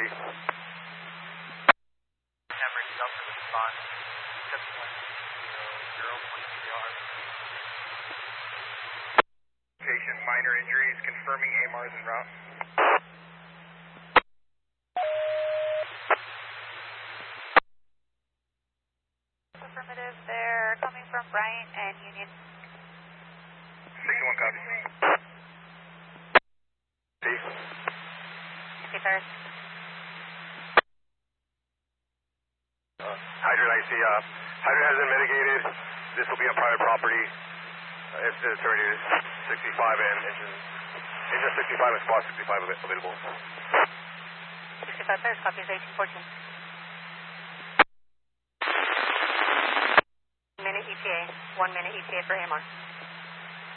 copy. Hammering Delta response, 710.3R. Patient minor injuries, confirming AMRs en route. Affirmative, they're coming from Bryant and Union. 61 copy. Peace. Okay, sir. Hydrant, I see. Hydrant has been mitigated. This will be on private property. It's already 65 and engine 65 and spot 65 available. 65, sir. Copy is 1814. Minute ETA. 1 minute ETA for AMR.